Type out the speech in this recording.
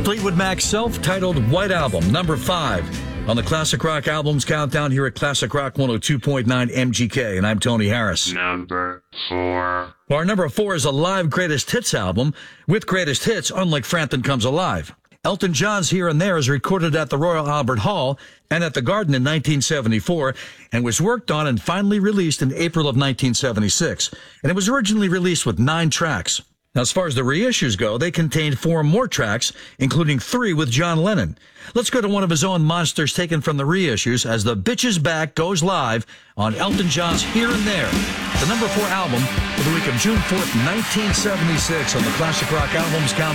Fleetwood Mac's self-titled White Album, number 5 on the Classic Rock Albums Countdown here at Classic Rock 102.9 MGK, and I'm Tony Harris. Number 4. Our number 4 is a live greatest hits album with greatest hits, unlike Frampton Comes Alive. Elton John's Here and There is recorded at the Royal Albert Hall and at the Garden in 1974 and was worked on and finally released in April of 1976. And it was originally released with 9 tracks. Now, as far as the reissues go, they contained 4 more tracks, including 3 with John Lennon. Let's go to one of his own monsters taken from the reissues as The Bitch Is Back goes live on Elton John's Here and There, the number 4 album for the week of June 4th, 1976 on the Classic Rock Albums Countdown.